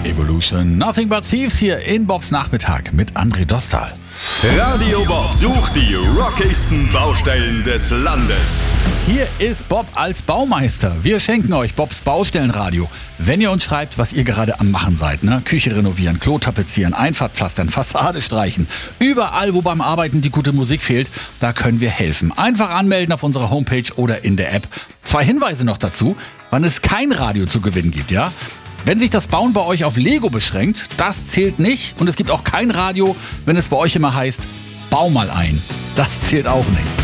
Evolution, Nothing But Thieves hier in Bobs Nachmittag mit André Dostal. Radio Bob sucht die rockigsten Baustellen des Landes. Hier ist Bob als Baumeister. Wir schenken euch Bobs Baustellenradio. Wenn ihr uns schreibt, was ihr gerade am Machen seid, Küche renovieren, Klo tapezieren, Einfahrt pflastern, Fassade streichen. Überall, wo beim Arbeiten die gute Musik fehlt, da können wir helfen. Einfach anmelden auf unserer Homepage oder in der App. 2 Hinweise noch dazu, wann es kein Radio zu gewinnen gibt, ja? Wenn sich das Bauen bei euch auf Lego beschränkt, das zählt nicht. Und es gibt auch kein Radio, wenn es bei euch immer heißt, bau mal ein. Das zählt auch nicht.